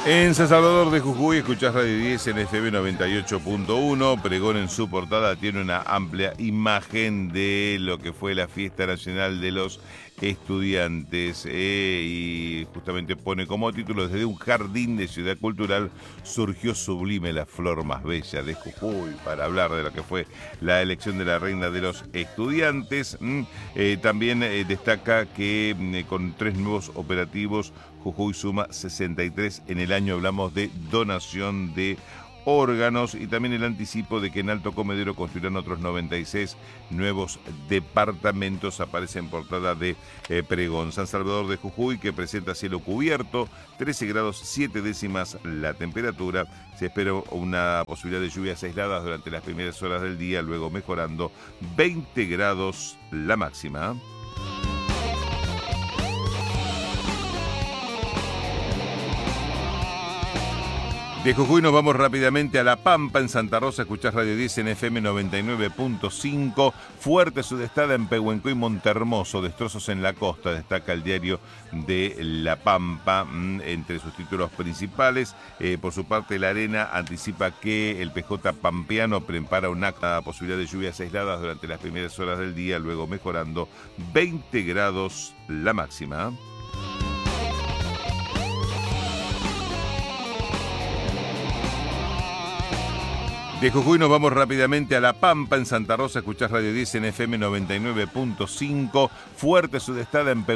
En San Salvador de Jujuy escuchás Radio 10 en FM 98.1. Pregón en su portada tiene una amplia imagen de lo que fue la Fiesta Nacional de los Estudiantes y justamente pone como título: desde un jardín de Ciudad Cultural surgió sublime la flor más bella de Jujuy, para hablar de lo que fue la elección de la reina de los estudiantes. También destaca que con 3 nuevos operativos Jujuy suma 63 en el año. Hablamos de donación de órganos y también el anticipo de que en Alto Comedero construirán otros 96 nuevos departamentos. Aparece en portada de Pregón. San Salvador de Jujuy, que presenta cielo cubierto, 13 grados 7 décimas la temperatura. Se espera una posibilidad de lluvias aisladas durante las primeras horas del día, luego mejorando, 20 grados la máxima. De Jujuy nos vamos rápidamente a La Pampa. En Santa Rosa escuchás Radio 10 en FM 99.5. Fuerte sudestada en Pehuenco y Montehermoso. Destrozos en la costa, destaca el diario de La Pampa entre sus títulos principales. Por su parte, La Arena anticipa que el PJ pampeano prepara una posibilidad de lluvias aisladas durante las primeras horas del día, luego mejorando, 20 grados la máxima. De Jujuy nos vamos rápidamente a La Pampa. En Santa Rosa escuchás Radio 10 en FM 99.5. Fuerte sudestada en